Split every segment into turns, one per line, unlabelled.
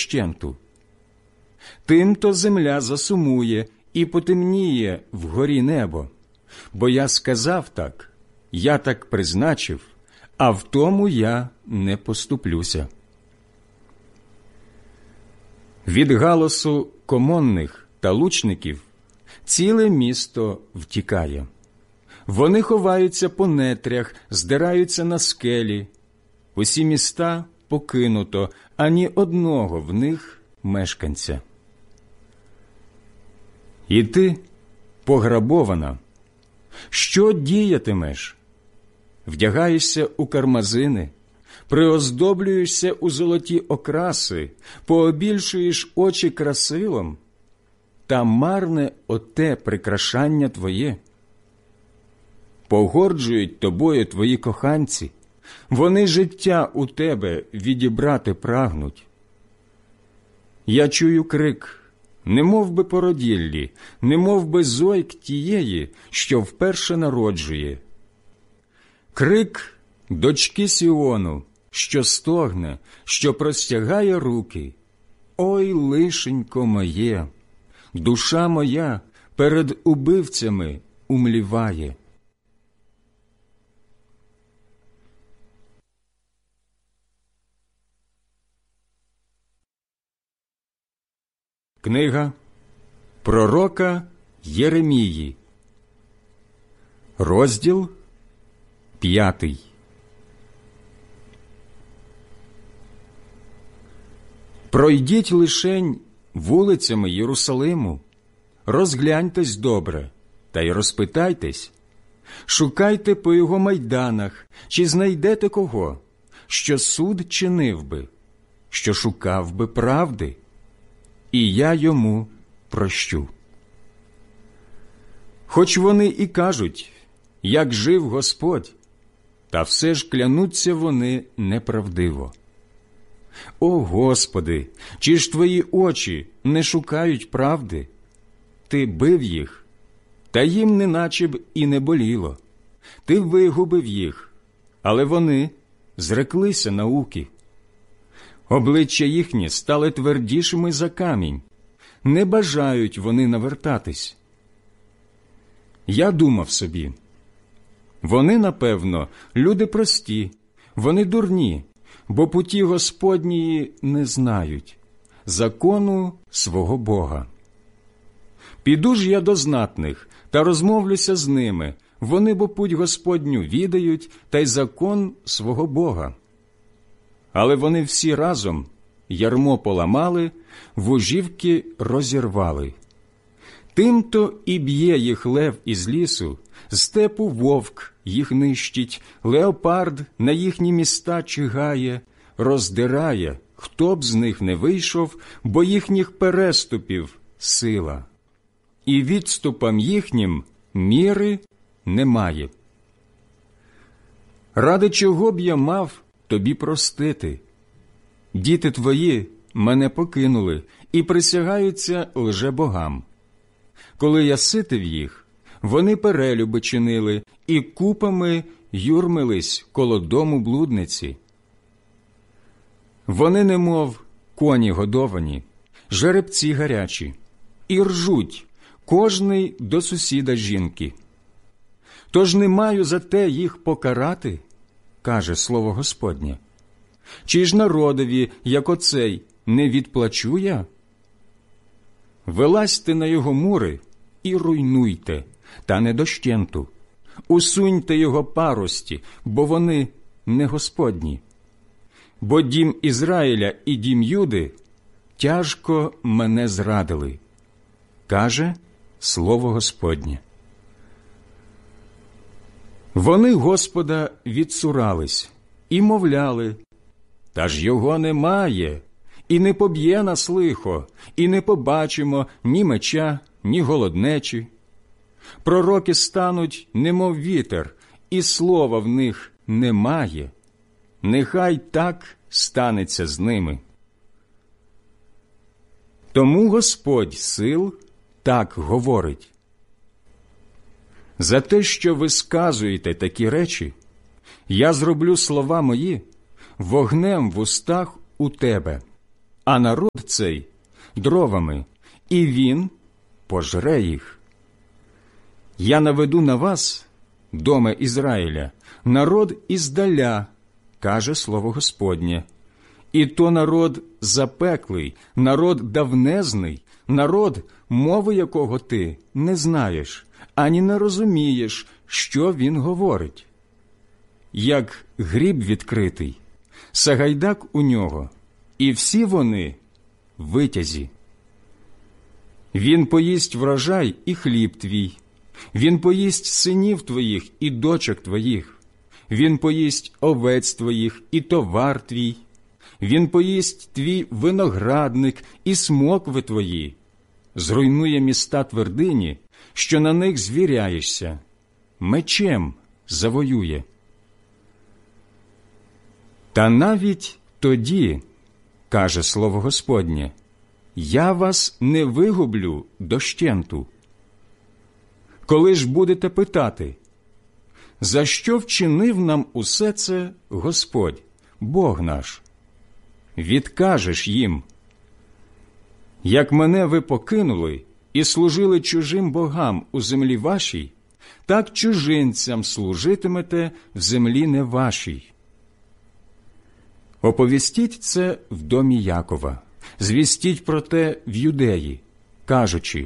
дощенту. Тим-то земля засумує і потемніє вгорі небо, бо я сказав так, я так призначив, а в тому я не поступлюся. Від галасу комонних та лучників ціле місто втікає. Вони ховаються по нетрях, здираються на скелі. Усі міста покинуто, ані одного в них мешканця. І ти, пограбована, що діятимеш? Вдягаєшся у кармазини, приоздоблюєшся у золоті окраси, пообільшуєш очі красилом, та марне оте прикрашання твоє. Погорджують тобою твої коханці, вони життя у тебе відібрати прагнуть. Я чую крик, немов би породіллі, немов би зойк тієї, що вперше народжує. Крик дочки Сіону, що стогне, що простягає руки. Ой, лишенько моє, душа моя перед убивцями умліває. Книга пророка Єремії, розділ 5. Пройдіть лишень вулицями Єрусалиму, розгляньтесь добре та й розпитайтесь, шукайте по його майданах, чи знайдете кого, що суд чинив би, що шукав би правди, і я йому прощу. Хоч вони і кажуть, як жив Господь, та все ж клянуться вони неправдиво. О, Господи, чи ж твої очі не шукають правди? Ти бив їх, та їм неначе б і не боліло. Ти вигубив їх, але вони зреклися науки. Обличчя їхні стали твердішими за камінь, не бажають вони навертатись. Я думав собі, вони, напевно, люди прості, вони дурні, бо путі Господнії не знають, закону свого Бога. Піду ж я до знатних та розмовлюся з ними, вони бо путь Господню відають та й закон свого Бога. Але вони всі разом ярмо поламали, вожівки розірвали. Тим-то і б'є їх лев із лісу, з степу вовк їх нищить, леопард на їхні міста чигає, роздирає, хто б з них не вийшов, бо їхніх переступів сила. І відступам їхнім міри немає. Ради чого б я мав тобі простити? Діти твої мене покинули і присягаються лжебогам. Коли я ситив їх, вони перелюби чинили і купами юрмились коло дому блудниці. Вони немов коні годовані, жеребці гарячі, і ржуть, кожний до сусіда жінки. Тож не маю за те їх покарати, каже слово Господнє. Чи ж народові, як оцей, не відплачу я? Вилазьте на його мури і руйнуйте, та не дощенту. Усуньте його парості, бо вони не Господні. Бо дім Ізраїля і дім Юди тяжко мене зрадили, каже слово Господнє. Вони Господа відсурались і мовляли, та ж його немає, і не поб'є нас лихо, і не побачимо ні меча, ні голоднечі. Пророки стануть, немов вітер, і слова в них немає. Нехай так станеться з ними. Тому Господь сил так говорить. За те, що ви сказуєте такі речі, я зроблю слова мої вогнем в устах у тебе, а народ цей дровами, і він пожре їх. Я наведу на вас, доме Ізраїля, народ іздаля, каже слово Господнє, і то народ запеклий, народ давнезний, народ, мови якого ти не знаєш, ані не розумієш, що він говорить. Як гріб відкритий, сагайдак у нього, і всі вони витязі. Він поїсть врожай і хліб твій, він поїсть синів твоїх і дочок твоїх, він поїсть овець твоїх і товар твій, він поїсть твій виноградник і смокви твої, зруйнує міста твердині, що на них звіряєшся, мечем завоює. Та навіть тоді, каже слово Господнє, я вас не вигублю дощенту. Коли ж будете питати, за що вчинив нам усе це Господь, Бог наш? Відкажеш їм, як мене ви покинули і служили чужим богам у землі вашій, так чужинцям служитимете в землі не вашій. Оповістіть це в домі Якова, звістіть про те в Юдеї, кажучи: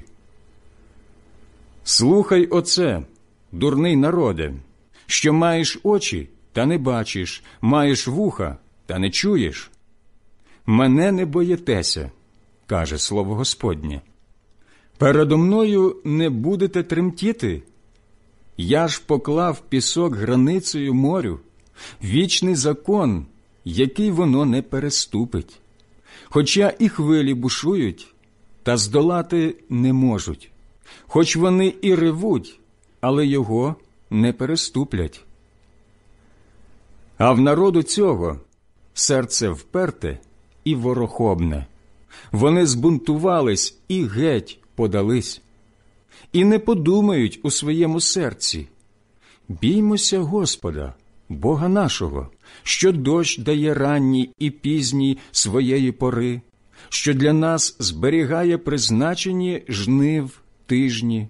слухай оце, дурний народе, що маєш очі, та не бачиш, маєш вуха, та не чуєш. Мене не боїтеся, каже слово Господнє. Передо мною не будете тремтіти? Я ж поклав пісок границею морю, вічний закон, який воно не переступить. Хоча і хвилі бушують, та здолати не можуть. Хоч вони і ревуть, але його не переступлять. А в народу цього серце вперте і ворохобне. Вони збунтувались і геть подались. І не подумають у своєму серці: біймося Господа, Бога нашого, що дощ дає ранній і пізній своєї пори, що для нас зберігає призначені жнив тижні.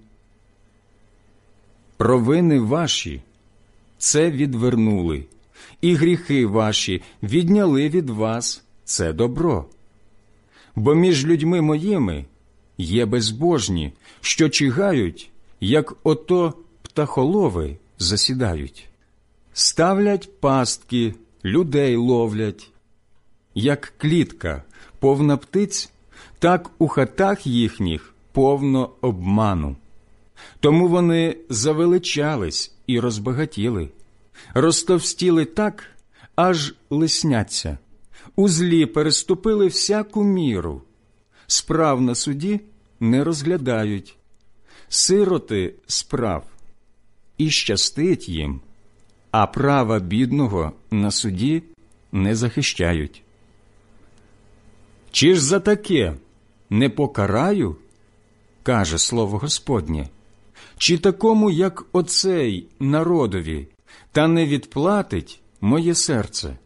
Провини ваші це відвернули, і гріхи ваші відняли від вас це добро. Бо між людьми моїми є безбожні, що чигають, як ото птахолови засідають. Ставлять пастки, людей ловлять. Як клітка повна птиць, так у хатах їхніх повно обману. Тому вони завеличались і розбагатіли, розтовстіли так, аж лисняться, у злі переступили всяку міру, справ на суді не розглядають, сироти справ, і щастить їм, а права бідного на суді не захищають. Чи ж за таке не покараю, каже слово Господнє, чи такому, як оцей народові, та не відплатить моє серце?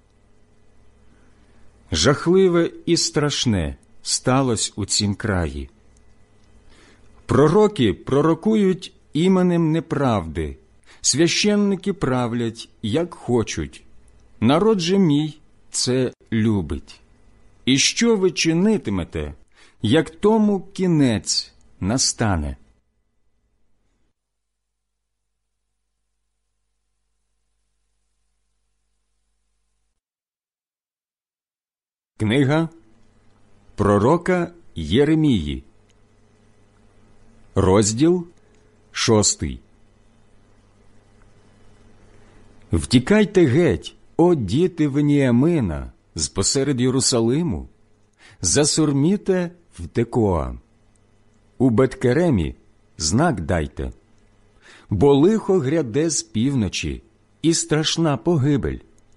Жахливе і страшне сталося у цім краї. Пророки пророкують іменем неправди, священники правлять, як хочуть. Народ же мій це любить. І що ви чинитимете, як тому кінець настане? Книга пророка Єремії, розділ 6. Втікайте геть, о діти Веніамина, з посеред Єрусалиму, засурміте в Текоа. У Беткеремі знак дайте, бо лихо гряде з півночі і страшна погибель.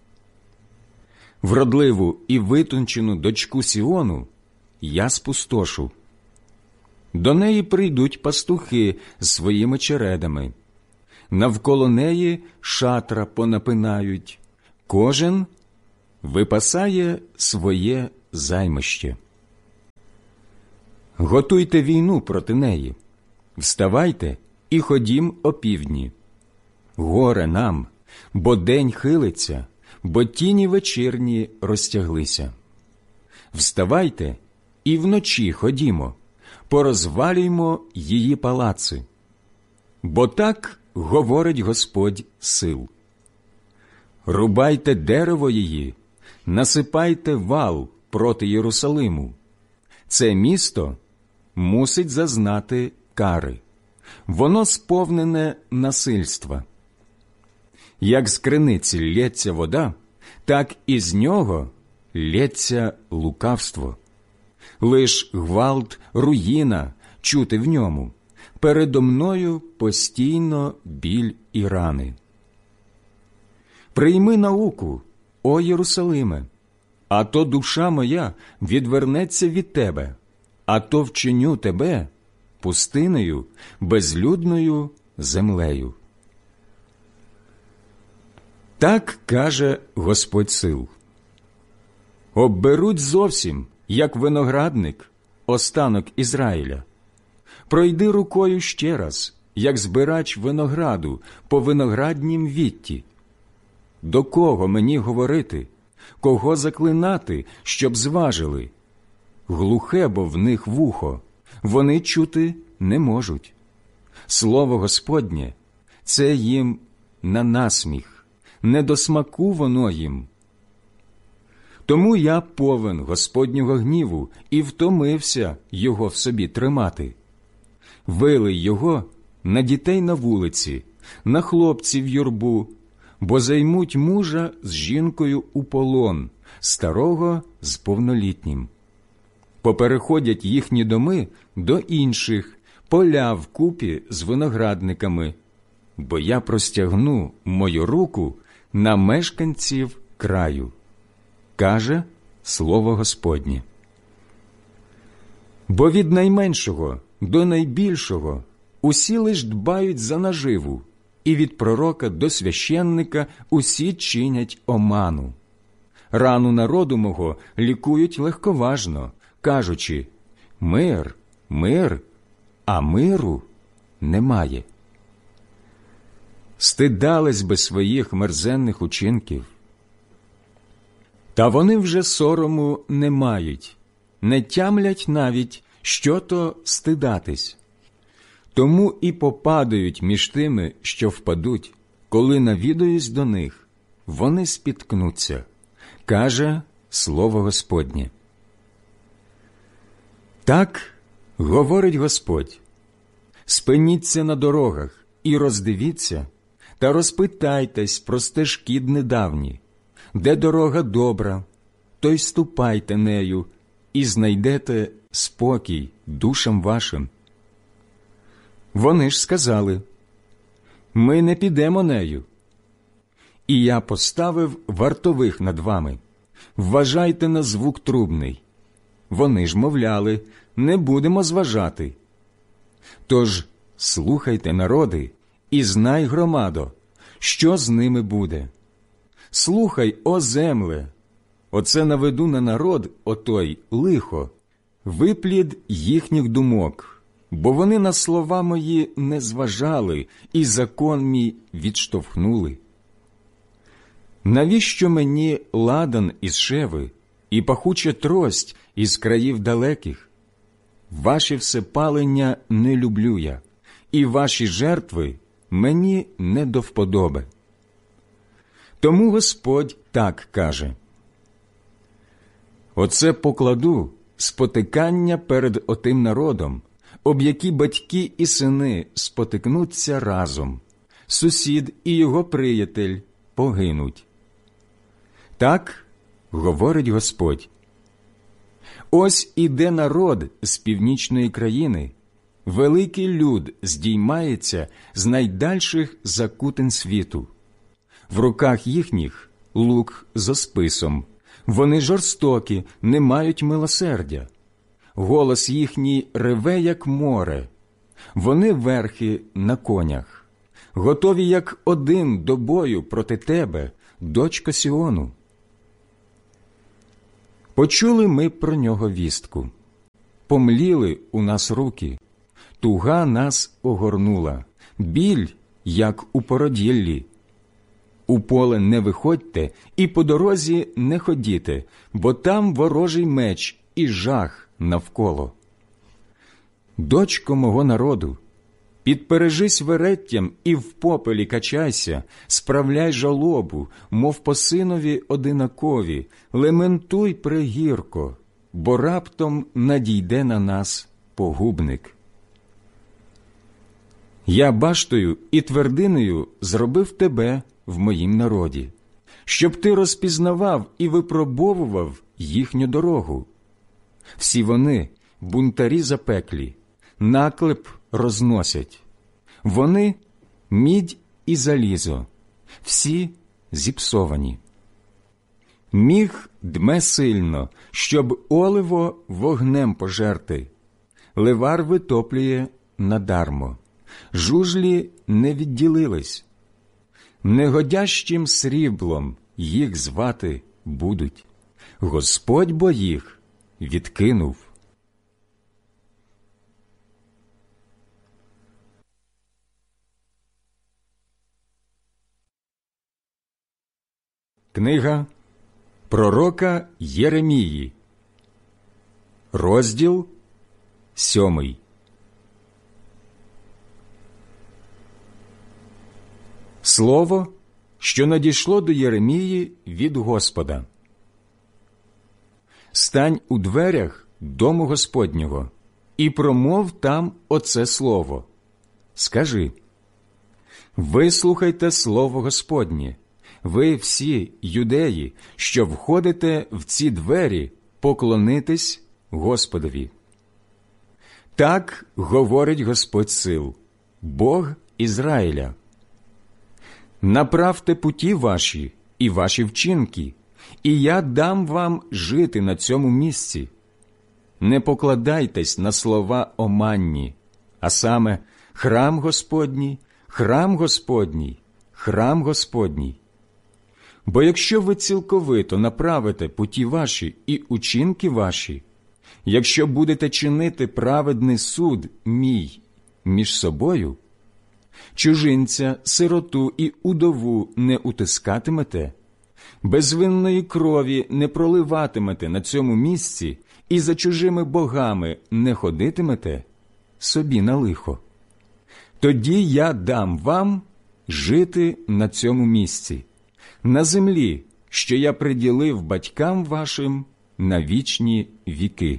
Вродливу і витончену дочку Сіону я спустошу. До неї прийдуть пастухи з своїми чередами. Навколо неї шатра понапинають. Кожен випасає своє займище. Готуйте війну проти неї. Вставайте і ходім опівдні. Горе нам, бо день хилиться, бо тіні вечірні розтяглися. Вставайте і вночі ходімо, порозвалюймо її палаци. Бо так говорить Господь сил. Рубайте дерево її, насипайте вал проти Єрусалиму. Це місто мусить зазнати кари. Воно сповнене насильства. Як з криниці лється вода, так і з нього лється лукавство. Лиш гвалт, руїна чути в ньому. Передо мною постійно біль і рани. Прийми науку, о Єрусалиме, а то душа моя відвернеться від тебе, а то вчиню тебе пустинею, безлюдною землею. Так каже Господь сил. Обберуть зовсім, як виноградник, останок Ізраїля. Пройди рукою ще раз, як збирач винограду по винограднім вітті. До кого мені говорити, кого заклинати, щоб зважили? Глухе бо в них вухо, вони чути не можуть. Слово Господнє – це їм на насміх, не до смаку воно їм. Тому я повен Господнього гніву і втомився його в собі тримати. Вилий його на дітей на вулиці, на хлопців юрбу, бо займуть мужа з жінкою у полон, старого з повнолітнім. Попереходять їхні доми до інших, поля вкупі з виноградниками, бо я простягну мою руку на мешканців краю, каже слово Господнє. Бо від найменшого до найбільшого усі лиш дбають за наживу, і від пророка до священника усі чинять оману. Рану народу мого лікують легковажно, кажучи: мир, мир, а миру немає. Стидались би своїх мерзенних учинків. Та вони вже сорому не мають, не тямлять навіть, що то стидатись. Тому і попадають між тими, що впадуть, коли навідаюсь до них, вони спіткнуться, каже слово Господнє. Так говорить Господь: спиніться на дорогах і роздивіться, та розпитайтесь про стежки недавні, де дорога добра, то й ступайте нею, і знайдете спокій душам вашим. Вони ж сказали: ми не підемо нею. І я поставив вартових над вами, вважайте на звук трубний. Вони ж мовляли: не будемо зважати. Тож слухайте, народи, і знай, громадо, що з ними буде. Слухай, о земле, оце наведу на народ отой лихо, виплід їхніх думок, бо вони на слова мої не зважали і закон мій відштовхнули. Навіщо мені ладан із Шеви і пахуча трость із країв далеких? Ваші всепалення не люблю я, і ваші жертви мені не до вподоби. Тому Господь так каже: оце покладу спотикання перед отим народом, об які батьки і сини спотикнуться разом, сусід і його приятель погинуть. Так говорить Господь: ось іде народ з північної країни, великий люд здіймається з найдальших закутин світу. В руках їхніх лук зо списом, вони жорстокі, не мають милосердя. Голос їхній реве, як море, вони верхи на конях, готові як один до бою проти тебе, дочко Сіону. Почули ми про нього вістку. помліли у нас руки, туга нас огорнула, біль, як у породіллі. У поле не виходьте і по дорозі не ходіте, бо там ворожий меч і жах навколо. Дочко мого народу, підпережись вереттям і в попелі качайся, справляй жалобу, мов по синові одинакові, лементуй прегірко, бо раптом надійде на нас погубник. Я баштою і твердиною зробив тебе в моїм народі, щоб ти розпізнавав і випробовував їхню дорогу. Всі вони – бунтарі запеклі, наклеп розносять. Вони – мідь і залізо, всі зіпсовані. Міг дме сильно, щоб оливо вогнем пожерти. Ливар витоплює надармо, жужлі не відділились. Негодящим сріблом їх звати будуть. Господь бо їх відкинув. Книга пророка Єремії, розділ 7. Слово, що надійшло до Єремії від Господа. «Стань у дверях дому Господнього і промов там оце слово. Скажи: вислухайте слово Господнє, ви всі юдеї, що входите в ці двері, поклонитесь Господові. Так говорить Господь сил, Бог Ізраїля. Направте путі ваші і ваші вчинки, і я дам вам жити на цьому місці. Не покладайтесь на слова оманні, а саме храм Господній, храм Господній, храм Господній. Бо якщо ви цілковито направите путі ваші і учинки ваші, якщо будете чинити праведний суд мій між собою, чужинця, сироту і удову не утискатимете, безвинної крові не проливатимете на цьому місці і за чужими богами не ходитимете, собі на лихо, тоді я дам вам жити на цьому місці, на землі, що я приділив батькам вашим на вічні віки.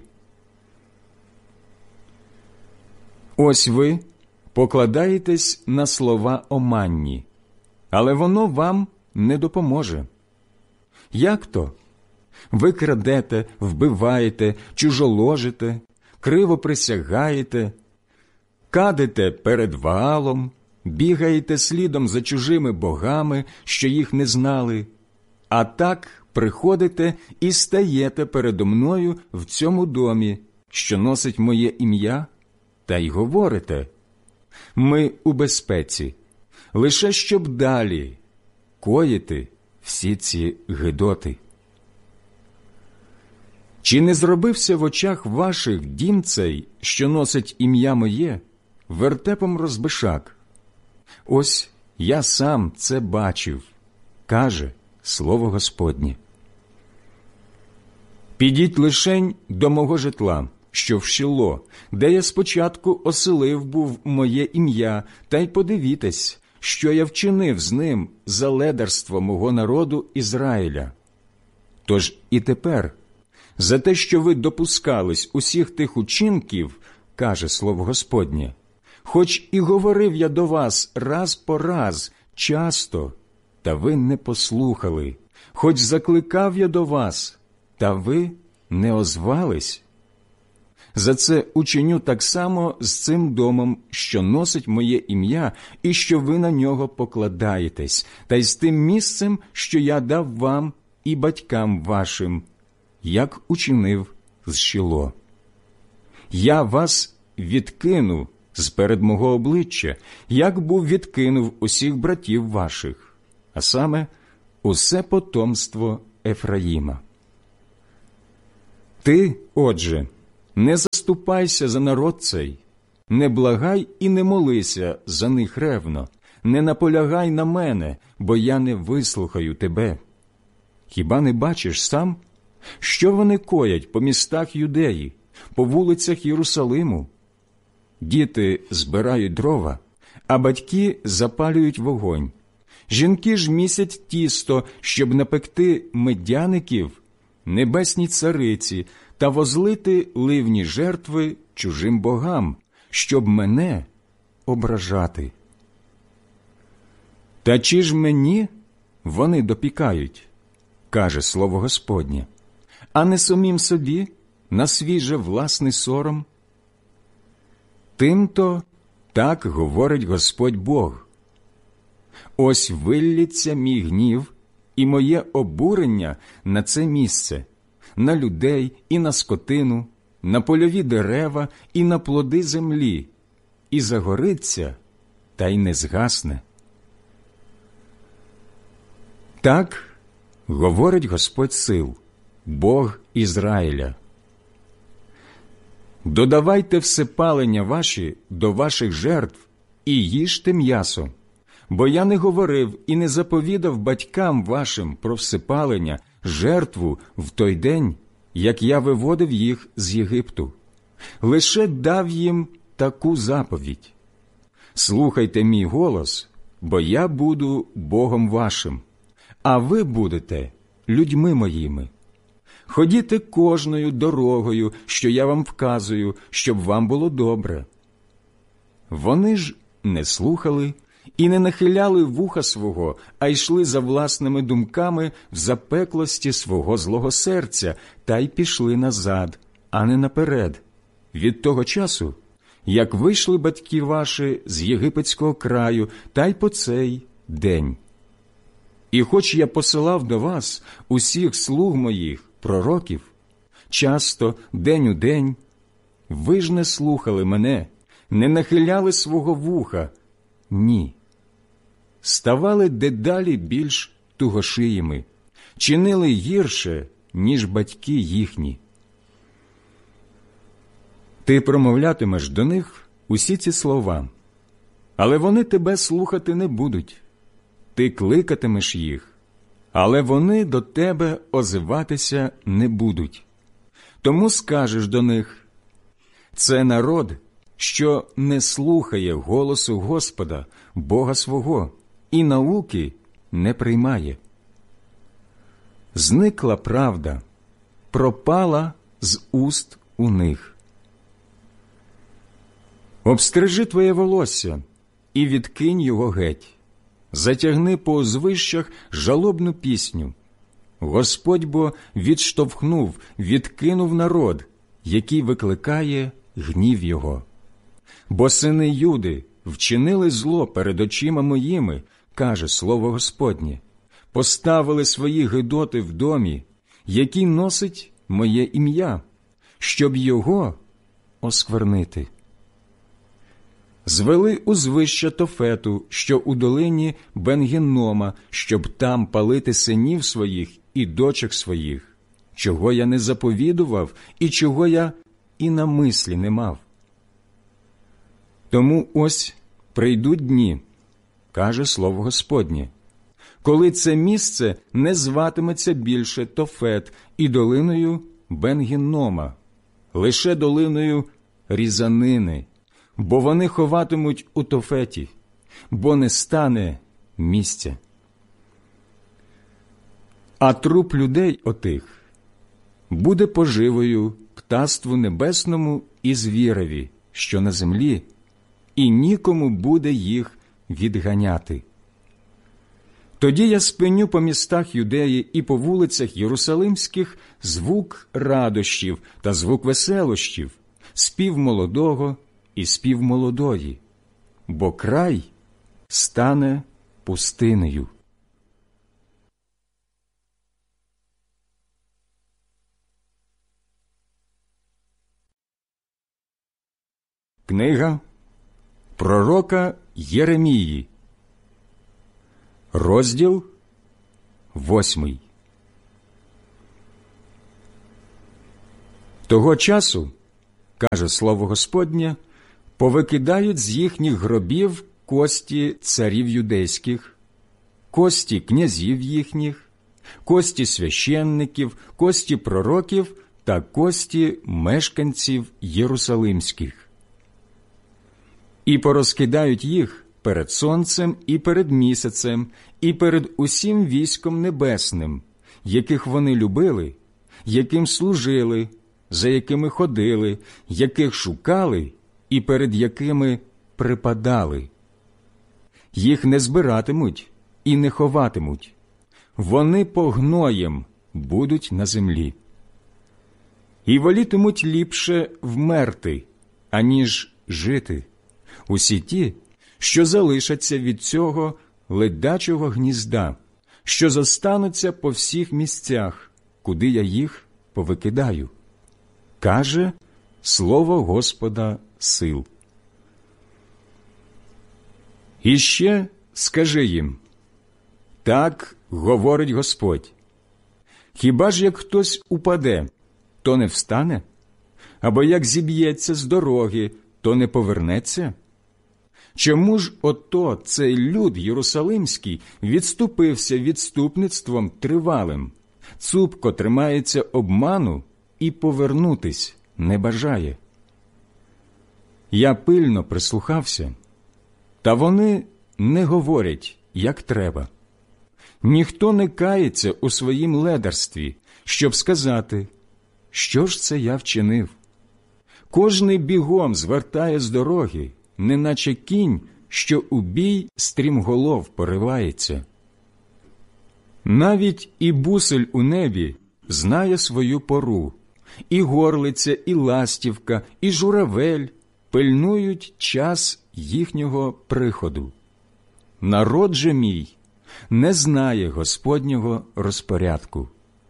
Ось ви покладаєтесь на слова оманні, але воно вам не допоможе. Як то? Ви крадете, вбиваєте, чужоложите, криво присягаєте, кадите перед Ваалом, бігаєте слідом за чужими богами, що їх не знали, а так приходите і стаєте передо мною в цьому домі, що носить моє ім'я, та й говорите: ми у безпеці, лише щоб далі коїти всі ці гидоти. Чи не зробився в очах ваших дім цей, що носить ім'я моє, вертепом розбишак? Ось я сам це бачив, каже слово Господнє. Підіть лишень до мого житла, що в Шіло, де я спочатку оселив був моє ім'я, та й подивітесь, що я вчинив з ним за ледарство мого народу Ізраїля. Тож і тепер, за те, що ви допускались усіх тих учинків, каже слово Господнє, хоч і говорив я до вас раз по раз, часто, та ви не послухали, хоч закликав я до вас, та ви не озвались. За це учиню так само з цим домом, що носить моє ім'я, і що ви на нього покладаєтесь, та й з тим місцем, що я дав вам і батькам вашим, як учинив з Шіло. Я вас відкину з-перед мого обличчя, як був відкинув усіх братів ваших, а саме усе потомство Ефраїма. Ти, отже, Не заступайся за народ цей, не благай і не молися за них ревно, не наполягай на мене, бо я не вислухаю тебе. Хіба не бачиш сам, що вони коять по містах Юдеї, по вулицях Єрусалиму? Діти збирають дрова, а батьки запалюють вогонь. Жінки ж місять тісто, щоб напекти медяників небесній цариці та возлити ливні жертви чужим богам, щоб мене ображати. Та чи ж мені вони допікають, каже слово Господнє, а не самим собі на свій же власний сором? Тим-то так говорить Господь Бог. Ось виллється мій гнів і моє обурення на це місце, на людей і на скотину, на польові дерева і на плоди землі, і загориться, та й не згасне. Так говорить Господь сил, Бог Ізраїля. Додавайте всепалення ваші до ваших жертв і їжте м'ясо, бо я не говорив і не заповідав батькам вашим про всепалення, жертву в той день, як я виводив їх з Єгипту. Лише дав їм таку заповідь. Слухайте мій голос, бо я буду Богом вашим, а ви будете людьми моїми. Ходіте кожною дорогою, що я вам вказую, щоб вам було добре. Вони ж не слухали і не нахиляли вуха свого, а йшли за власними думками в запеклості свого злого серця, та й пішли назад, а не наперед, від того часу, як вийшли батьки ваші з єгипетського краю, та й по цей день. І хоч я посилав до вас усіх слуг моїх, пророків, часто, день у день, ви ж не слухали мене, не нахиляли свого вуха, ні. Ставали дедалі більш тугошиїми, чинили гірше, ніж батьки їхні. Ти промовлятимеш до них усі ці слова, але вони тебе слухати не будуть. Ти кликатимеш їх, але вони до тебе озиватися не будуть. Тому скажеш до них: це народ, що не слухає голосу Господа, Бога свого, і науки не приймає. Зникла правда, пропала з уст у них. Обстрижи твоє волосся і відкинь його геть. Затягни по узвищах жалобну пісню. Господь бо відштовхнув, відкинув народ, який викликає гнів його. Бо сини Юди вчинили зло перед очима моїми, каже слово Господнє, поставили свої гидоти в домі, який носить моє ім'я, щоб його осквернити. Звели узвища Тофету, що у долині Бен-Гіннома, щоб там палити синів своїх і дочок своїх, чого я не заповідував і чого я і на мислі не мав. Тому ось прийдуть дні, каже слово Господнє, коли це місце не зватиметься більше Тофет і долиною Бен-Гіннома, лише долиною різанини, бо вони ховатимуть у Тофеті, бо не стане місця. А труп людей отих буде поживою птаству небесному і звірові, що на землі, і нікому буде їх відганяти. Тоді я спиню по містах Юдеї і по вулицях Єрусалимських звук радощів та звук веселощів, спів молодого і спів молодої, бо край стане пустинею. Книга пророка Єремії, розділ 8. Того часу каже слово Господнє, повикидають з їхніх гробів кості царів юдейських, кості князів їхніх, кості священників, кості пророків та кості мешканців єрусалимських. І порозкидають їх перед сонцем і перед місяцем, і перед усім військом небесним, яких вони любили, яким служили, за якими ходили, яких шукали і перед якими припадали. Їх не збиратимуть і не ховатимуть. Вони погноєм будуть на землі. І волітимуть ліпше вмерти, аніж жити. Усі ті, що залишаться від цього ледачого гнізда, що зостануться по всіх місцях, куди я їх повикидаю, каже слово Господа сил. І ще скажи їм, так говорить Господь, хіба ж як хтось упаде, то не встане? Або як зіб'ється з дороги, то не повернеться? Чому ж ото цей люд єрусалимський відступився відступництвом тривалим, цупко тримається обману і повернутись не бажає? Я пильно прислухався, та вони не говорять, як треба. Ніхто не кається у своїм ледарстві, щоб сказати, що ж це я вчинив. Кожний бігом звертає з дороги, неначе кінь, що у бій стрімголов поривається. Навіть і бусель у небі знає свою пору, і горлиця, і ластівка, і журавель пильнують час їхнього приходу. Народ же мій не знає Господнього розпорядку.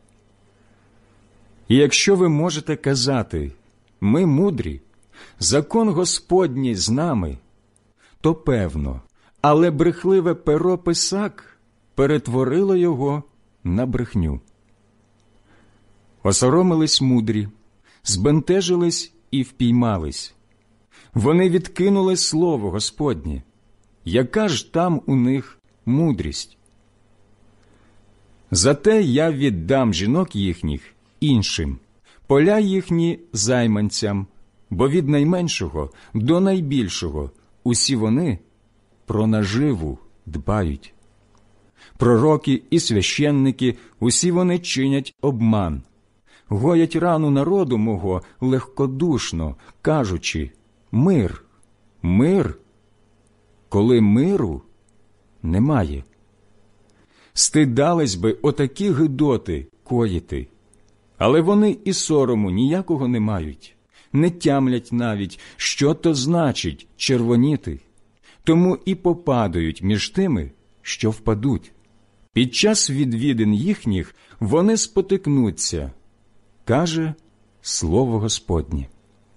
І якщо ви можете казати, ми мудрі, закон Господній з нами, то певно, але брехливе перо писак перетворило його на брехню. Осоромились мудрі, збентежились і впіймались. Вони відкинули слово Господнє. Яка ж там у них мудрість? Зате я віддам жінок їхніх іншим, поля їхні займанцям, бо від найменшого до найбільшого усі вони про наживу дбають. Пророки і священники, усі вони чинять обман, гоять рану народу мого легкодушно, кажучи, мир, мир, коли миру немає. Стидались би отакі гидоти коїти, але вони і сорому ніякого не мають, не тямлять навіть, що то значить червоніти, тому і попадають між тими, що впадуть. Під час відвідин їхніх вони спотикнуться, каже слово Господнє.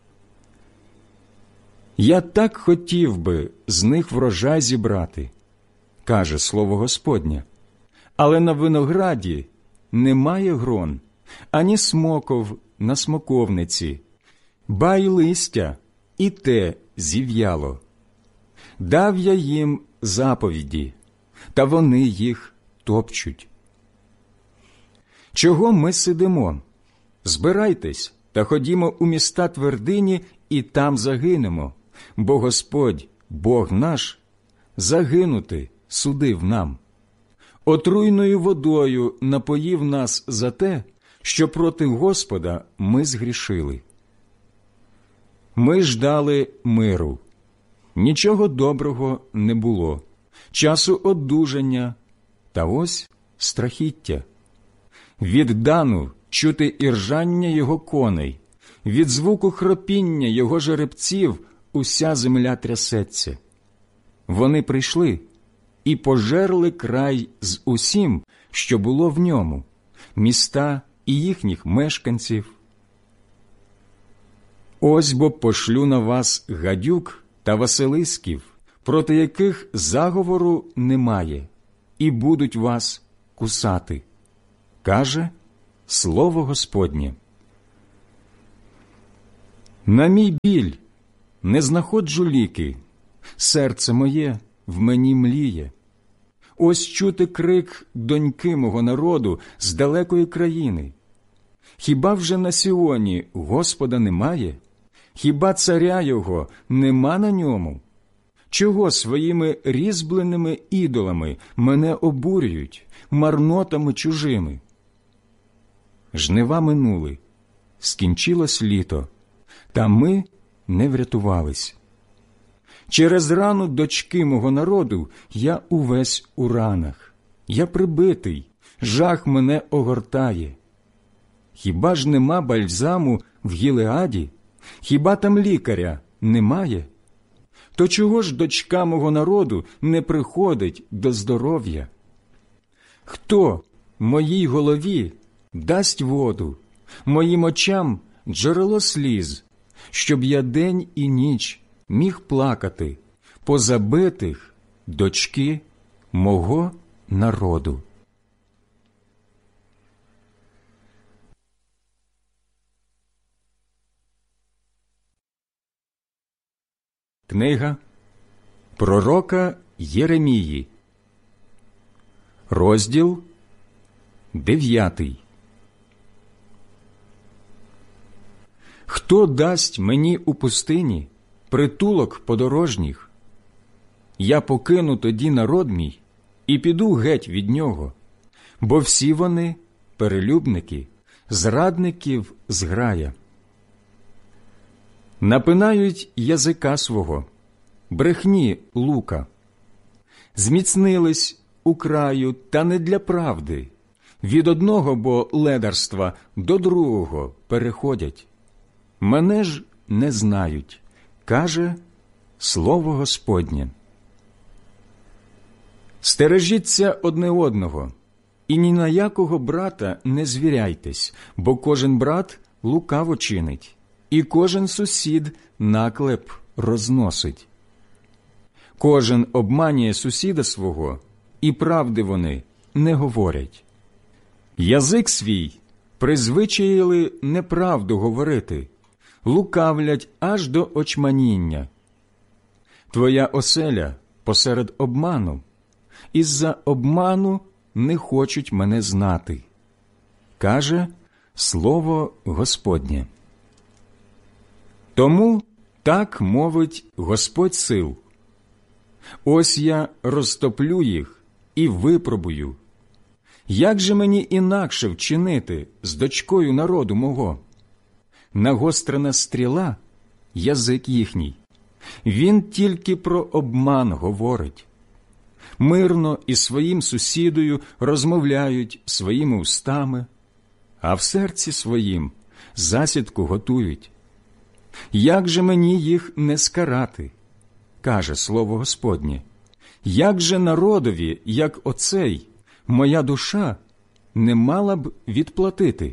Я так хотів би з них врожай зібрати, каже слово Господнє, але на винограді немає грон, ані смоков на смоковниці, ба й листя і те зів'яло. Дав я їм заповіді, та вони їх топчуть. Чого ми сидимо? Збирайтесь та ходімо у міста твердині і там загинемо, бо Господь, Бог наш, загинути судив нам. Отруйною водою напоїв нас за те, що проти Господа ми згрішили. Ми ждали миру. Нічого доброго не було, часу одужання, та ось страхіття. Від Дану чути іржання його коней, від звуку хропіння його жеребців уся земля трясеться. Вони прийшли і пожерли край з усім, що було в ньому, міста і їхніх мешканців. Ось бо пошлю на вас гадюк та василисків, проти яких заговору немає, і будуть вас кусати, каже слово Господнє. На мій біль не знаходжу ліки, серце моє в мені мліє. Ось чути крик доньки мого народу з далекої країни. Хіба вже на Сіоні Господа немає? Хіба царя його нема на ньому? Чого своїми різьбленими ідолами мене обурюють, марнотами чужими? Жнива минули, скінчилось літо, та ми не врятувались. Через рану дочки мого народу я увесь у ранах. Я прибитий, жах мене огортає. Хіба ж нема бальзаму в Гілеаді? Хіба там лікаря немає? То чого ж дочка мого народу не приходить до здоров'я? Хто моїй голові дасть воду, моїм очам джерело сліз, щоб я день і ніч міг плакати по забитих дочки мого народу? Книга пророка Єремії, розділ 9. Хто дасть мені у пустині притулок подорожніх? Я покину тоді народ мій і піду геть від нього, бо всі вони перелюбники, зрадників зграя. Напинають язика свого, брехні лука. Зміцнились у краю, та не для правди. Від одного бо ледарства до другого переходять. Мене ж не знають, каже слово Господнє. Стережіться одне одного, і ні на якого брата не звіряйтесь, бо кожен брат лукаво чинить, і кожен сусід наклеп розносить. Кожен обманює сусіда свого, і правди вони не говорять. Язик свій призвичаїли неправду говорити, лукавлять аж до очманіння. Твоя оселя посеред обману, із-за обману не хочуть мене знати, каже слово Господнє. Тому так мовить Господь сил. Ось я розтоплю їх і випробую. Як же мені інакше вчинити з дочкою народу мого? Нагострена стріла – язик їхній. Він тільки про обман говорить. Мирно із своїм сусідою розмовляють своїми устами, а в серці своїм засідку готують. Як же мені їх не скарати, каже слово Господнє. Як же народові, як оцей, моя душа не мала б відплатити?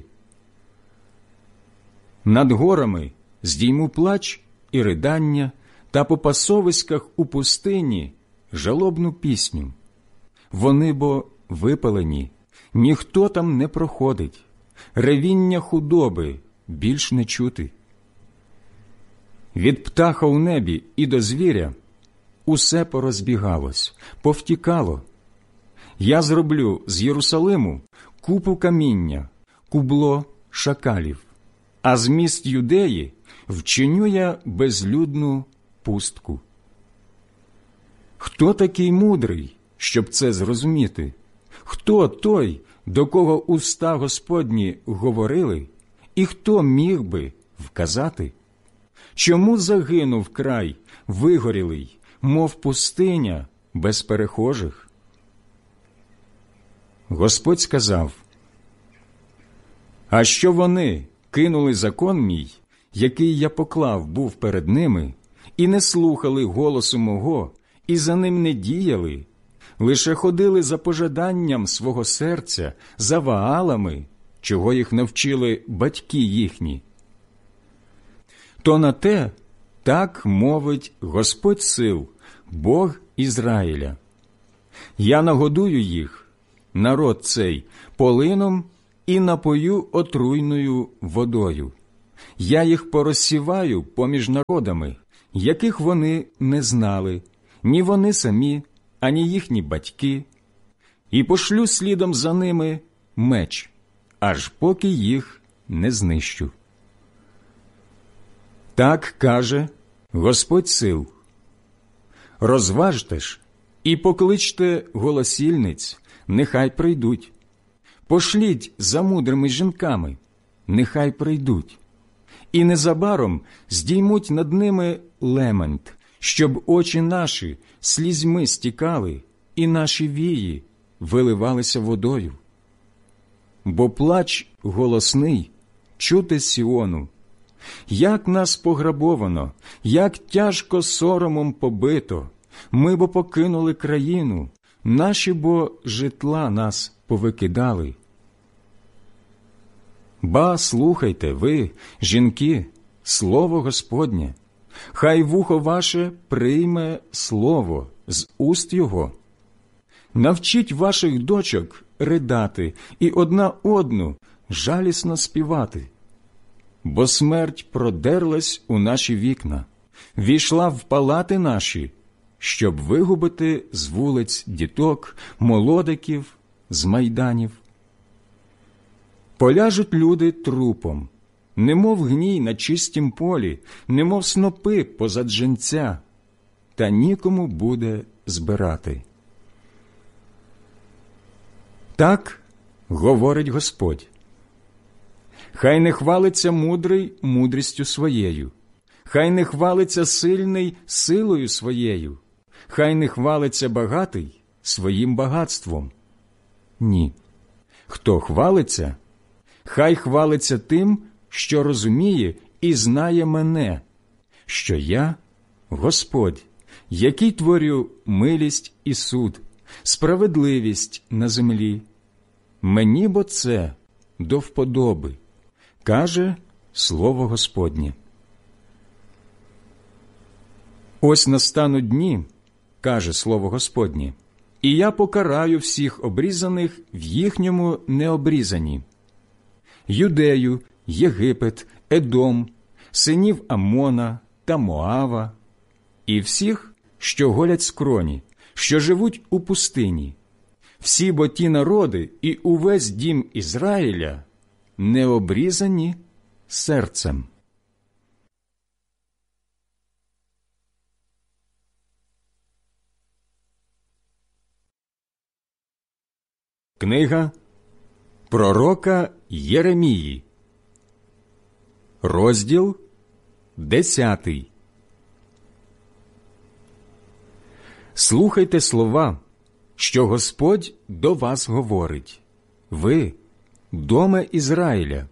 Над горами здійму плач і ридання, та по пасовиськах у пустині жалобну пісню. Вони бо випалені, ніхто там не проходить, ревіння худоби більш не чути. Від птаха у небі і до звіря усе порозбігалось, повтікало. Я зроблю з Єрусалиму купу каміння, кубло шакалів, а з міст Юдеї вчиню я безлюдну пустку. Хто такий мудрий, щоб це зрозуміти? Хто той, до кого уста Господні говорили, і хто міг би вказати? Чому загинув край вигорілий, мов пустиня без перехожих? Господь сказав: а що вони кинули закон мій, який я поклав був перед ними, і не слухали голосу мого, і за ним не діяли, лише ходили за пожаданням свого серця, за Ваалами, чого їх навчили батьки їхні. То на те так мовить Господь сил, Бог Ізраїля. Я нагодую їх, народ цей, полином і напою отруйною водою. Я їх порозсіваю поміж народами, яких вони не знали, ні вони самі, ані їхні батьки, і пошлю слідом за ними меч, аж поки їх не знищу. Так каже Господь сил. Розважте ж і покличте голосільниць, нехай прийдуть. Пошліть за мудрими жінками, нехай прийдуть. І незабаром здіймуть над ними лемент, щоб очі наші слізьми стікали, і наші вії виливалися водою. Бо плач голосний чути з Сіону. Як нас пограбовано, як тяжко соромом побито, ми бо покинули країну, наші бо житла нас повикидали. Ба, слухайте ви, жінки, слово Господнє, хай вухо ваше прийме слово з уст його. Навчіть ваших дочок ридати і одна одну жалісно співати. Бо смерть продерлась у наші вікна, війшла в палати наші, щоб вигубити з вулиць діток, молодиків, з майданів. Поляжуть люди трупом, немов гній на чистім полі, немов снопи позад женця, та нікому буде збирати. Так говорить Господь. Хай не хвалиться мудрий мудрістю своєю, хай не хвалиться сильний силою своєю, хай не хвалиться багатий своїм багатством. Ні. Хто хвалиться, хай хвалиться тим, що розуміє і знає мене, що я – Господь, який творю милість і суд, справедливість на землі. Мені бо це до вподоби, каже слово Господнє. Ось настануть дні, каже слово Господнє, і я покараю всіх обрізаних в їхньому необрізанні. Юдею, Єгипет, Едом, синів Амона та Моава, і всіх, що голять скроні, що живуть у пустині, всі бо ті народи і увесь дім Ізраїля не обрізані серцем. Книга пророка Єремії, розділ 10. Слухайте слова, що Господь до вас говорить, ви, доме Ізраїля.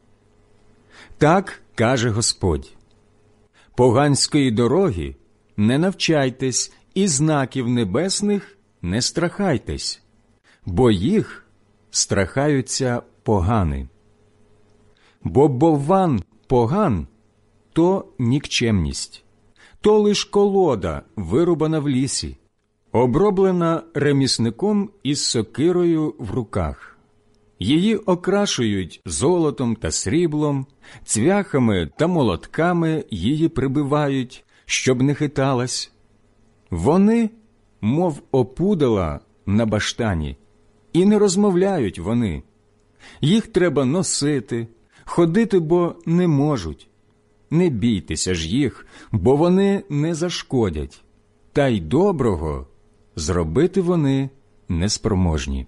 Так каже Господь: поганської дороги не навчайтесь, і знаків небесних не страхайтесь, бо їх страхаються погани. Бо бовван поган – то нікчемність, то лиш колода, вирубана в лісі, оброблена ремісником із сокирою в руках. Її окрашують золотом та сріблом, цвяхами та молотками її прибивають, щоб не хиталась. Вони, мов опудала на баштані, і не розмовляють вони. Їх треба носити, ходити, бо не можуть. Не бійтеся ж їх, бо вони не зашкодять, та й доброго зробити вони неспроможні.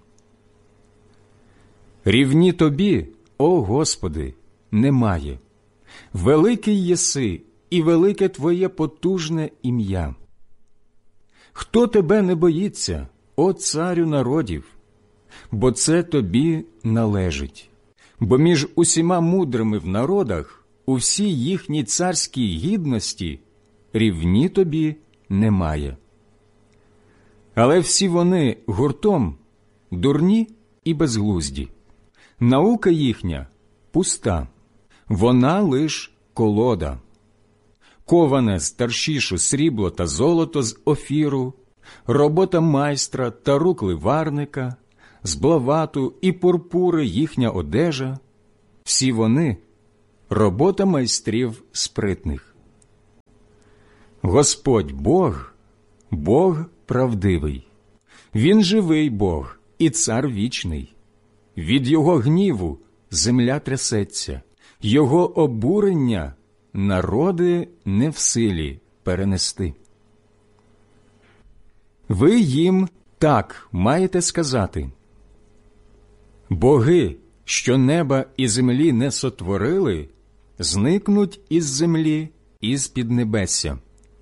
Рівні тобі, о Господи, немає. Великий єси, і велике Твоє потужне ім'я. Хто тебе не боїться, о царю народів? Бо це тобі належить. Бо між усіма мудрими в народах, у всій їхній царській гідності, рівні тобі немає. Але всі вони гуртом дурні і безглузді. Наука їхня пуста, вона лиш колода. Коване з таршішу срібло та золото з офіру, робота майстра та рук ливарника, з блавату і пурпури їхня одежа, всі вони робота майстрів спритних. Господь Бог, Бог правдивий. Він живий Бог і цар вічний. Від Його гніву земля трясеться, Його обурення народи не в силі перенести. Ви їм так маєте сказати: боги, що неба і землі не сотворили, зникнуть із землі і з піднебесся.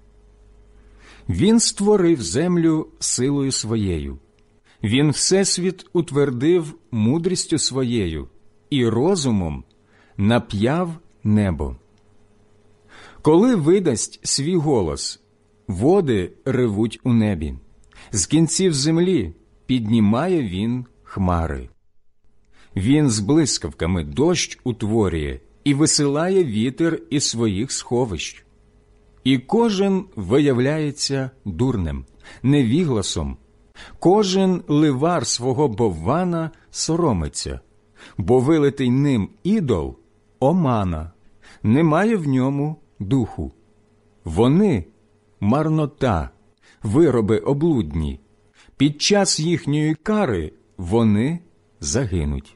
Він створив землю силою своєю. Він всесвіт утвердив мудрістю своєю і розумом нап'яв небо. Коли видасть свій голос, води ревуть у небі. З кінців землі піднімає він хмари. Він з блискавками дощ утворює і висилає вітер із своїх сховищ. І кожен виявляється дурнем, невігласом. Кожен ливар свого боввана соромиться, бо вилитий ним ідол – омана, немає в ньому духу. Вони – марнота, вироби облудні. Під час їхньої кари вони загинуть.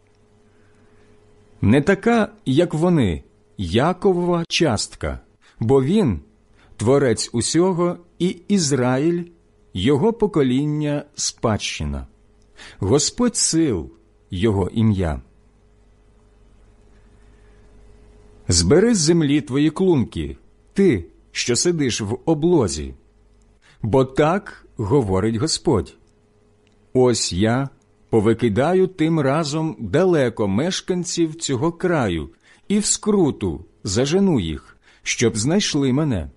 Не така, як вони, Яковова частка, бо він – творець усього, і Ізраїль – його покоління спадщина. Господь сил – його ім'я. Збери з землі твої клунки, ти, що сидиш в облозі. Бо так говорить Господь: ось я повикидаю тим разом далеко мешканців цього краю і в скруту зажену їх, щоб знайшли мене.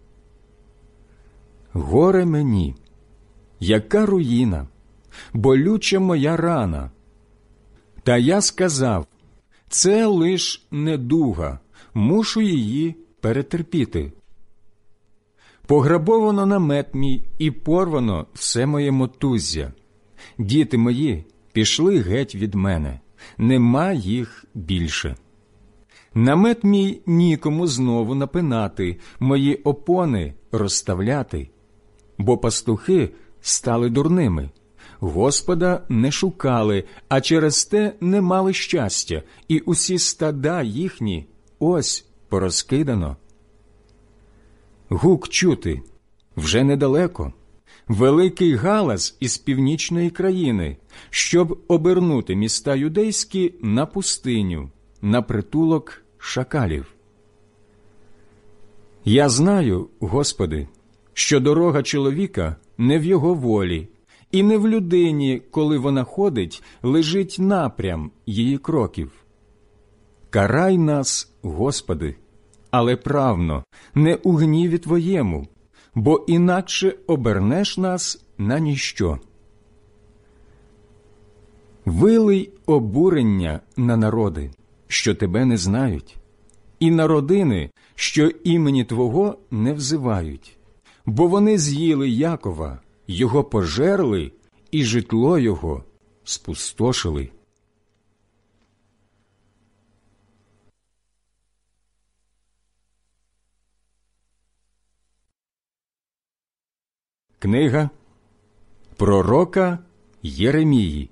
Горе мені, яка руїна, болюча моя рана. Та я сказав: це лиш недуга, мушу її перетерпіти. Пограбовано намет мій і порвано все моє мотуззя. Діти мої пішли геть від мене, нема їх більше. Намет мій нікому знову напинати, мої опони розставляти. Бо пастухи стали дурними, Господа не шукали, а через те не мали щастя, і усі стада їхні ось порозкидано. Гук чути вже недалеко, великий галас із північної країни, щоб обернути міста юдейські на пустиню, на притулок шакалів. Я знаю, Господи, що дорога чоловіка не в його волі, і не в людині, коли вона ходить, лежить напрям її кроків. Карай нас, Господи, але правно, не у гніві Твоєму, бо інакше обернеш нас на ніщо. Вилий обурення на народи, що Тебе не знають, і на родини, що імені Твого не взивають, бо вони з'їли Якова, його пожерли, і житло його спустошили. Книга пророка Єремії,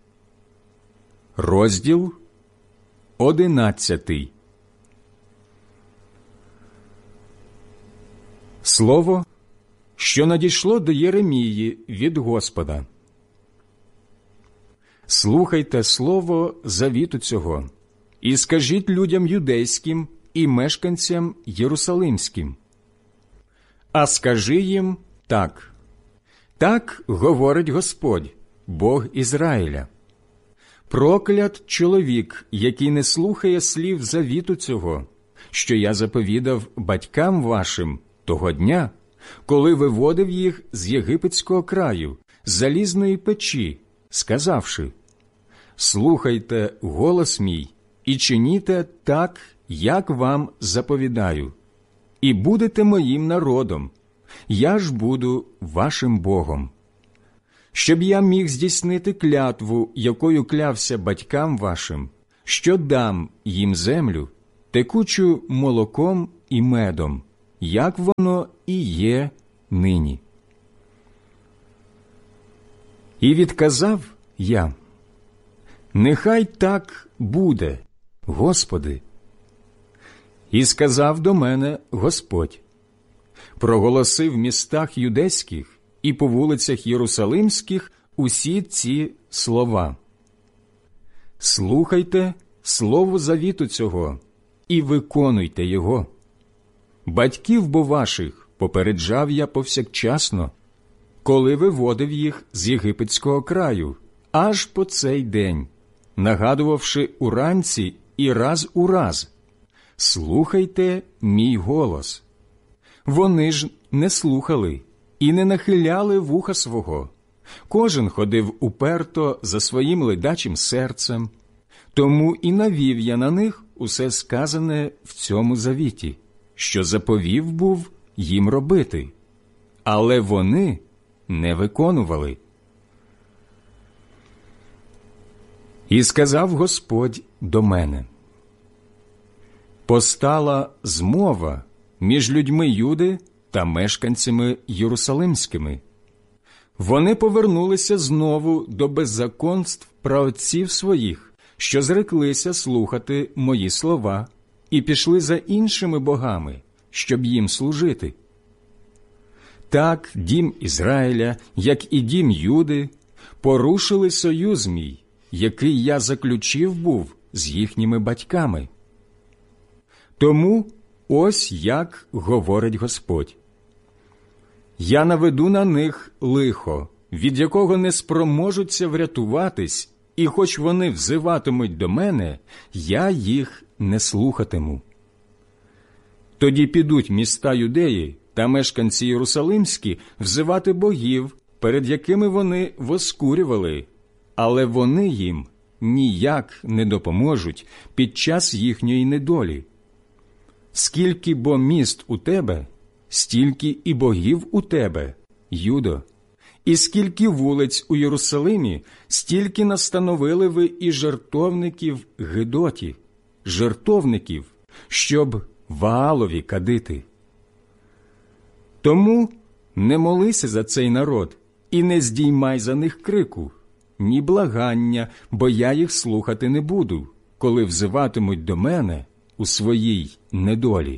розділ 11. Слово, що надійшло до Єремії від Господа. Слухайте слово завіту цього, і скажіть людям юдейським і мешканцям єрусалимським. А скажи їм так. Так говорить Господь, Бог Ізраїля. Проклят чоловік, який не слухає слів завіту цього, що я заповідав батькам вашим того дня, коли виводив їх з єгипетського краю, з залізної печі, сказавши: «Слухайте голос мій і чиніте так, як вам заповідаю, і будете моїм народом, я ж буду вашим Богом. Щоб я міг здійснити клятву, якою клявся батькам вашим, що дам їм землю, текучу молоком і медом, як воно і є нині. І відказав я: нехай так буде, Господи. І сказав до мене Господь: проголоси в містах юдейських і по вулицях Єрусалимських усі ці слова. Слухайте слово завіту цього і виконуйте його. Батьків бо ваших попереджав я повсякчасно, коли виводив їх з єгипетського краю, аж по цей день, нагадувавши уранці і раз у раз: слухайте мій голос. Вони ж не слухали і не нахиляли вуха свого. Кожен ходив уперто за своїм ледачим серцем. Тому і навів я на них усе сказане в цьому завіті, що заповів був їм робити. Але вони не виконували. І сказав Господь до мене: постала змова між людьми Юди та мешканцями Єрусалимськими. Вони повернулися знову до беззаконств праотців своїх, що зреклися слухати мої слова, і пішли за іншими богами, щоб їм служити. Так дім Ізраїля, як і дім Юди, порушили союз мій, який я заключив був з їхніми батьками. Тому ось як говорить Господь: я наведу на них лихо, від якого не спроможуться врятуватись, і хоч вони взиватимуть до мене, я їх не слухатиму. Тоді підуть міста Юдеї та мешканці Єрусалимські взивати богів, перед якими вони воскурювали, але вони їм ніяк не допоможуть під час їхньої недолі. Скільки бо міст у тебе, стільки і богів у тебе, Юдо, і скільки вулиць у Єрусалимі, стільки настановили ви і жертовників Гидоті, жертовників, щоб Ваалові кадити. Тому не молися за цей народ і не здіймай за них крику, ні благання, бо я їх слухати не буду, коли взиватимуть до мене у своїй недолі.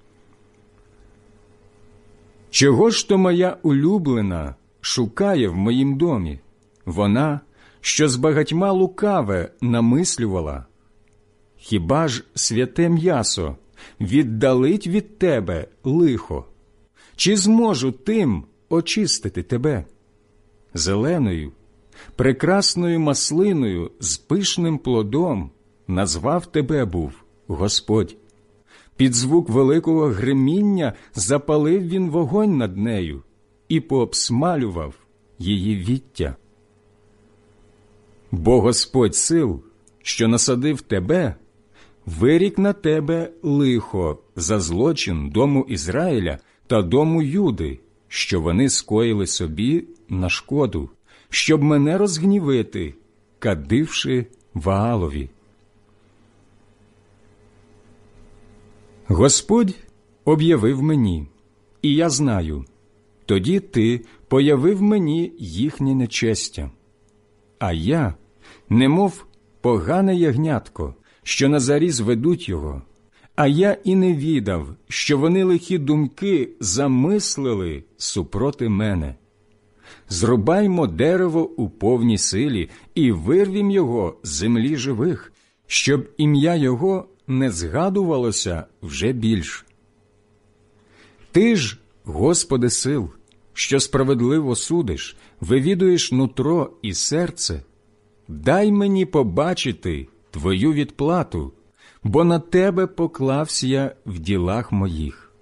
Чого ж то моя улюблена шукає в моїм домі? Вона, що з багатьма лукаве намислювала. Хіба ж святе м'ясо віддалить від тебе лихо? Чи зможу тим очистити тебе? Зеленою, прекрасною маслиною з пишним плодом назвав тебе був Господь. Під звук великого гриміння запалив він вогонь над нею і пообсмалював її віття. Бо Господь сил, що насадив тебе, вирік на тебе лихо за злочин дому Ізраїля та дому Юди, що вони скоїли собі на шкоду, щоб мене розгнівити, кадивши Ваалові. Господь об'явив мені, і я знаю, тоді ти появив мені їхнє нечестя. А я, немов погане ягнятко, що на заріз ведуть його, а я і не відав, що вони лихі думки замислили супроти мене. Зрубаймо дерево у повній силі і вирвім його з землі живих, щоб ім'я його не згадувалося вже більш. Ти ж, Господи сил, що справедливо судиш, вивідуєш нутро і серце, дай мені побачити Твою відплату, бо на Тебе поклався я в ділах моїх.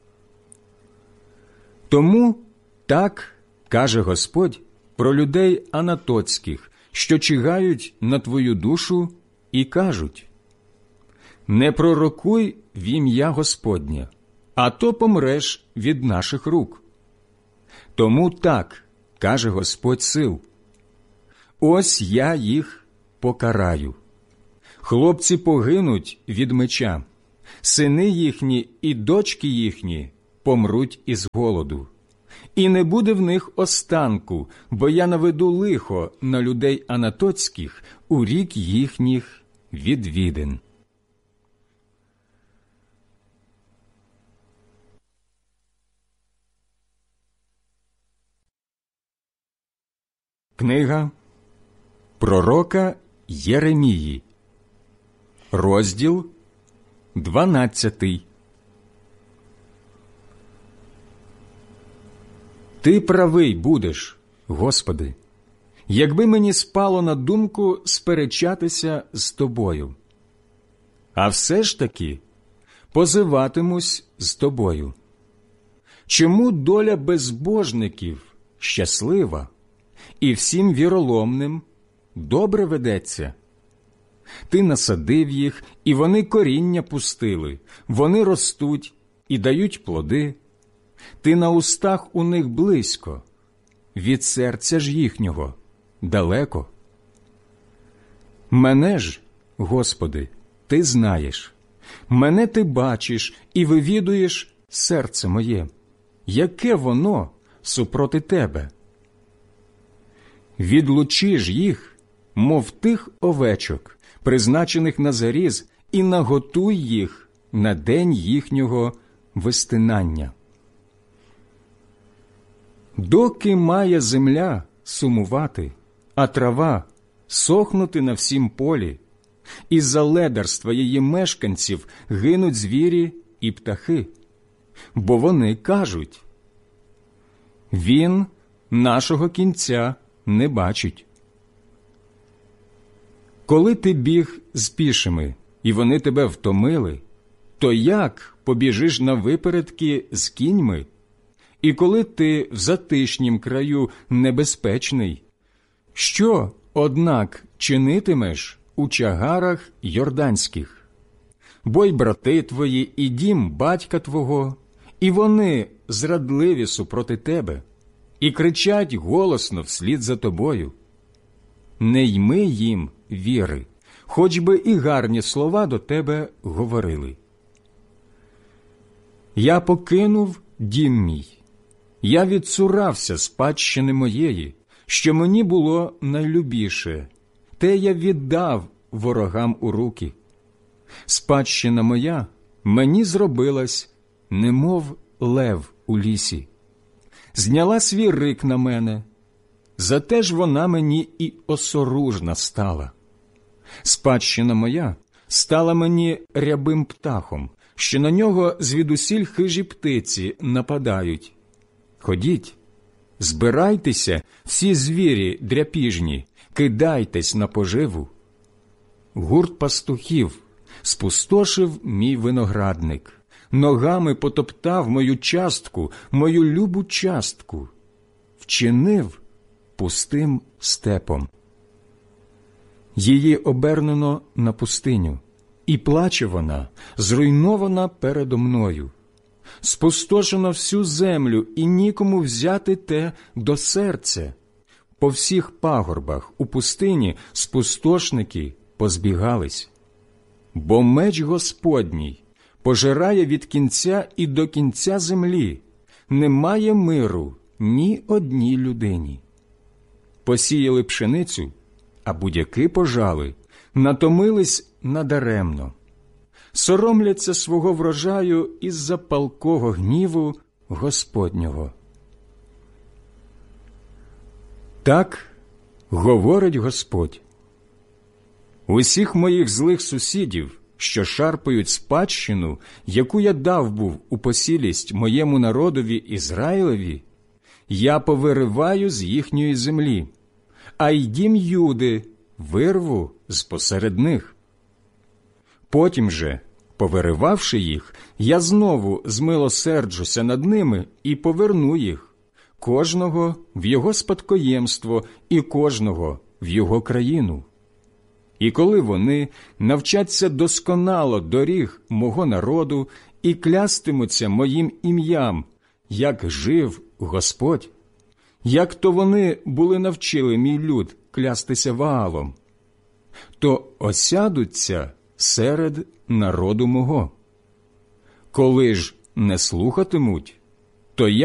Тому так каже Господь про людей анатотських, що чигають на твою душу і кажуть: не пророкуй в ім'я Господнє, а то помреш від наших рук. Тому так каже Господь сил: ось я їх покараю. Хлопці погинуть від меча, сини їхні і дочки їхні помруть із голоду. І не буде в них останку, бо я наведу лихо на людей анатотських у рік їхніх відвідин. Книга пророка Єремії, розділ 12. Ти правий будеш, Господи, якби мені спало на думку сперечатися з Тобою. А все ж таки позиватимусь з Тобою. Чому доля безбожників щаслива, і всім віроломним добре ведеться? Ти насадив їх, і вони коріння пустили, вони ростуть і дають плоди. Ти на устах у них близько, від серця ж їхнього далеко. Мене ж, Господи, Ти знаєш, мене Ти бачиш і вивідуєш серце моє, яке воно супроти Тебе. Відлучи ж їх, мов тих овечок, призначених на заріз, і наготуй їх на день їхнього вистинання. Доки має земля сумувати, а трава сохнути на всім полі, із-за ледарства її мешканців гинуть звірі і птахи, бо вони кажуть: «Він нашого кінця не бачить». Коли ти біг з пішими, і вони тебе втомили, то як побіжиш навипередки з кіньми? І коли ти в затишнім краю небезпечний, що, однак, чинитимеш у чагарах йорданських? Бо й брати твої, і дім батька твого, і вони зрадливі супроти тебе, і кричать голосно вслід за тобою. Не йми їм віри, хоч би і гарні слова до тебе говорили. Я покинув дім мій, я відцурався спадщини моєї, що мені було найлюбіше, те я віддав ворогам у руки. Спадщина моя мені зробилась, немов лев у лісі. Зняла свій рик на мене, зате ж вона мені і осоружна стала. Спадщина моя стала мені рябим птахом, що на нього звідусіль хижі птиці нападають. Ходіть, збирайтеся, всі звірі дряпіжні, кидайтесь на поживу. Гурт пастухів спустошив мій виноградник, ногами потоптав мою частку, мою любу частку, вчинив пустим степом. Її обернено на пустиню, і плаче вона, зруйнована передо мною. Спустошено всю землю, і нікому взяти те до серця. По всіх пагорбах у пустині спустошники позбігались. Бо меч Господній пожирає від кінця і до кінця землі, немає миру ні одній людині. Посіяли пшеницю, а будяки пожали, натомились надаремно. Соромляться свого врожаю із-за палкого гніву Господнього. Так говорить Господь: усіх моїх злих сусідів, що шарпають спадщину, яку я дав був у посілість моєму народові Ізраїлеві, я повириваю з їхньої землі, а й дім Юди вирву з-посеред них. Потім же, повиривавши їх, я знову змилосерджуся над ними і поверну їх, кожного в його спадкоємство і кожного в його країну. І коли вони навчаться досконало доріг мого народу і клястимуться моїм ім'ям, як жив Господь, як то вони були навчили мій люд клястися Ваалом, то осядуться серед народу мого, Коли ж не слухатимуть, то я